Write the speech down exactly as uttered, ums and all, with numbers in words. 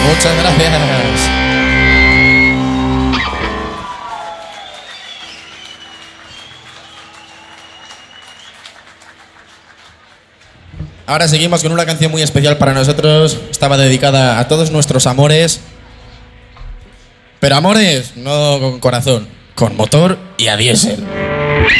Muchas gracias. Ahora seguimos con una canción muy especial para nosotros. Estaba dedicada a todos nuestros amores. Pero amores, no con corazón, con motor y a diésel.